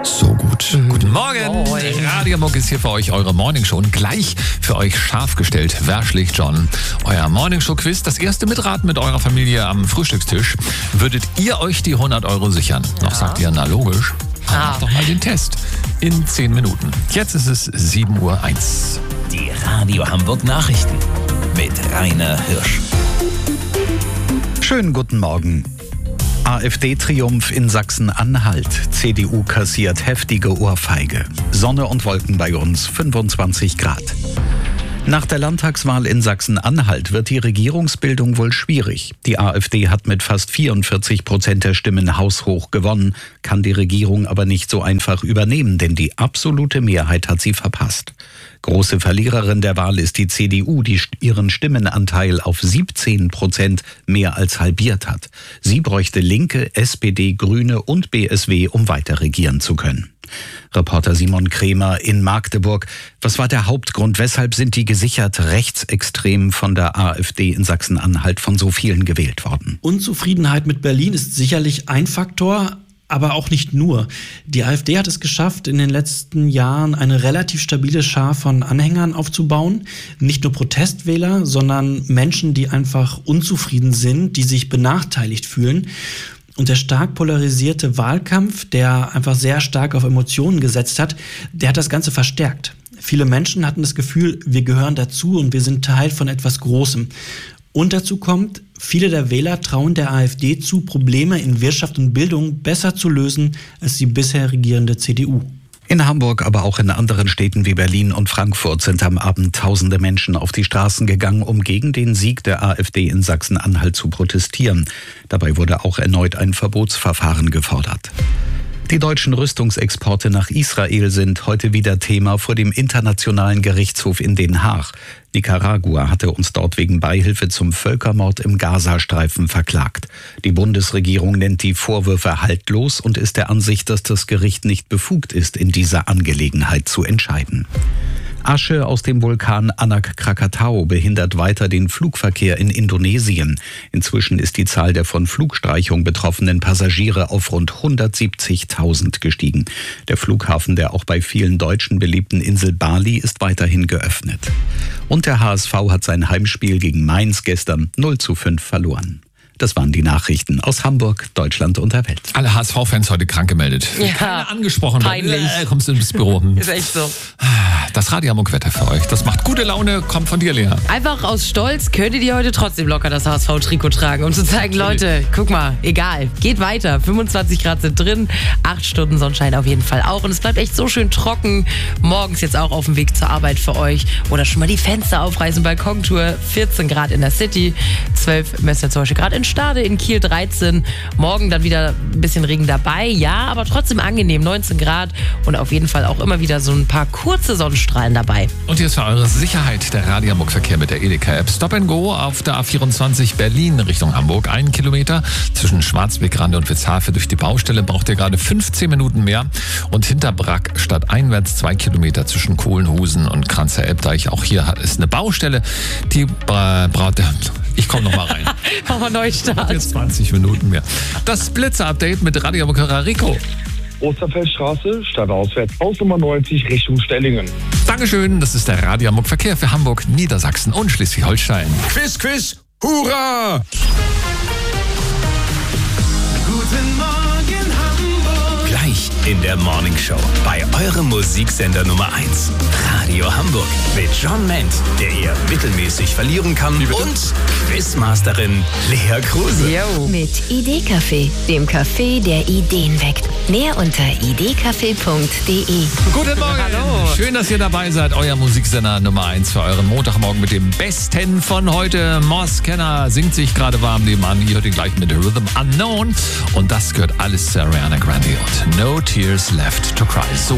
So gut. Guten Morgen. Moin. Radio Hamburg ist hier für euch, eure Morningshow. Und gleich für euch scharf gestellt. Wer schlägt John? Euer Morningshow-Quiz. Das erste Mitraten mit eurer Familie am Frühstückstisch. Würdet ihr euch die 100 Euro sichern? Noch sagt ihr, na logisch. Macht doch mal den Test. In 10 Minuten. Jetzt ist es 7:01 Uhr. Die Radio Hamburg Nachrichten mit Rainer Hirsch. Schönen guten Morgen. AfD-Triumph in Sachsen-Anhalt. CDU kassiert heftige Ohrfeige. Sonne und Wolken bei uns, 25 Grad. Nach der Landtagswahl in Sachsen-Anhalt wird die Regierungsbildung wohl schwierig. Die AfD hat mit fast 44% der Stimmen haushoch gewonnen, kann die Regierung aber nicht so einfach übernehmen, denn die absolute Mehrheit hat sie verpasst. Große Verliererin der Wahl ist die CDU, die ihren Stimmenanteil auf 17% mehr als halbiert hat. Sie bräuchte Linke, SPD, Grüne und BSW, um weiter regieren zu können. Reporter Simon Kremer in Magdeburg. Was war der Hauptgrund? Weshalb sind die gesichert Rechtsextremen von der AfD in Sachsen-Anhalt von so vielen gewählt worden? Unzufriedenheit mit Berlin ist sicherlich ein Faktor, aber auch nicht nur. Die AfD hat es geschafft, in den letzten Jahren eine relativ stabile Schar von Anhängern aufzubauen. Nicht nur Protestwähler, sondern Menschen, die einfach unzufrieden sind, die sich benachteiligt fühlen. Und der stark polarisierte Wahlkampf, der einfach sehr stark auf Emotionen gesetzt hat, der hat das Ganze verstärkt. Viele Menschen hatten das Gefühl, wir gehören dazu und wir sind Teil von etwas Großem. Und dazu kommt, viele der Wähler trauen der AfD zu, Probleme in Wirtschaft und Bildung besser zu lösen als die bisher regierende CDU. In Hamburg, aber auch in anderen Städten wie Berlin und Frankfurt sind am Abend tausende Menschen auf die Straßen gegangen, um gegen den Sieg der AfD in Sachsen-Anhalt zu protestieren. Dabei wurde auch erneut ein Verbotsverfahren gefordert. Die deutschen Rüstungsexporte nach Israel sind heute wieder Thema vor dem Internationalen Gerichtshof in Den Haag. Nicaragua hatte uns dort wegen Beihilfe zum Völkermord im Gazastreifen verklagt. Die Bundesregierung nennt die Vorwürfe haltlos und ist der Ansicht, dass das Gericht nicht befugt ist, in dieser Angelegenheit zu entscheiden. Asche aus dem Vulkan Anak Krakatau behindert weiter den Flugverkehr in Indonesien. Inzwischen ist die Zahl der von Flugstreichung betroffenen Passagiere auf rund 170.000 gestiegen. Der Flughafen der auch bei vielen Deutschen beliebten Insel Bali ist weiterhin geöffnet. Und der HSV hat sein Heimspiel gegen Mainz gestern 0:5 verloren. Das waren die Nachrichten aus Hamburg, Deutschland und der Welt. Alle HSV-Fans heute krank gemeldet. Ja, keiner angesprochen. peinlich. Kommst du ins Büro? Ist echt so. Das Radio Hamburg-Wetter für euch. Das macht gute Laune, kommt von dir, Lea. Einfach aus Stolz könntet ihr heute trotzdem locker das HSV-Trikot tragen, um zu zeigen, Leute, guck mal, egal, geht weiter. 25 Grad sind drin, 8 Stunden Sonnenschein auf jeden Fall auch. Und es bleibt echt so schön trocken. Morgens jetzt auch auf dem Weg zur Arbeit für euch. Oder schon mal die Fenster aufreißen, Balkontour. 14 Grad in der City, 12 messen wir zum Beispiel gerade in Stade, in Kiel 13. Morgen dann wieder ein bisschen Regen dabei, ja, aber trotzdem angenehm, 19 Grad. Und auf jeden Fall auch immer wieder so ein paar kurze Sonnenstrahlen dabei. Und hier ist für eure Sicherheit der Radio Hamburg-Verkehr mit der Edeka-App. Stop and Go auf der A24 Berlin Richtung Hamburg. 1 Kilometer zwischen Schwarzbeck-Rande und Witzhafe durch die Baustelle braucht ihr gerade 15 Minuten mehr. Und hinter Brack stadteinwärts 2 Kilometer zwischen Kohlenhusen und Kranzer-Elbdeich. Auch hier ist eine Baustelle, die braucht... Ich komme nochmal rein. Machen wir Neustart. Jetzt 20 Minuten mehr. Das Blitzer-Update mit Radio Hamburg Rico. Osterfeldstraße, stadtauswärts, Haus Nummer 90, Richtung Stellingen. Dankeschön, das ist der Radio Hamburg Verkehr für Hamburg, Niedersachsen und Schleswig-Holstein. Quiz, Quiz, hurra! Guten Morgen Hamburg. Gleich in der Morningshow bei eurem Musiksender Nummer 1. Radio Hamburg mit John Ment, der ihr mittelmäßig verlieren kann, und Quizmasterin Lea Kruse. Jo. Mit Idee-Café, dem Café, der Ideen weckt. Mehr unter idecafé.de. Guten Morgen. Hallo. Schön, dass ihr dabei seid. Euer Musiksender Nummer 1 für euren Montagmorgen mit dem Besten von heute. Moss Kenner singt sich gerade warm nebenan. Ihr hört ihn gleich mit Rhythm Unknown. Und das gehört alles zu Ariana Grande und No Tears Left to Cry. So